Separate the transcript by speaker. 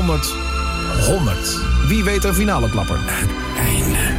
Speaker 1: 100. Wie weet de finale klapper?
Speaker 2: Het einde.